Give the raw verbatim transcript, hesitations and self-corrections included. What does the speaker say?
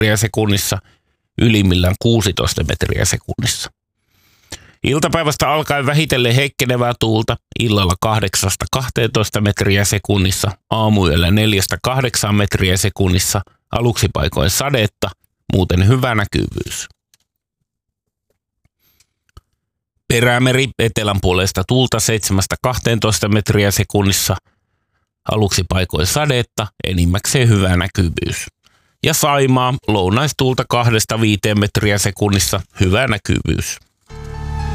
metriä sekunnissa, ylimmillään kuusitoista metriä sekunnissa. Iltapäivästä alkaen vähitellen heikkenevää tuulta, illalla kahdeksasta kahteentoista metriä sekunnissa, aamuyöllä neljästä kahdeksaan metriä sekunnissa, aluksi paikoin sadetta, muuten hyvä näkyvyys. Perämeri etelän puolesta tuulta seitsemästä kahteentoista metriä sekunnissa, aluksi paikoin sadetta, enimmäkseen hyvä näkyvyys. Ja Saimaa lounaistuulta kahdesta viiteen metriä sekunnissa, hyvä näkyvyys.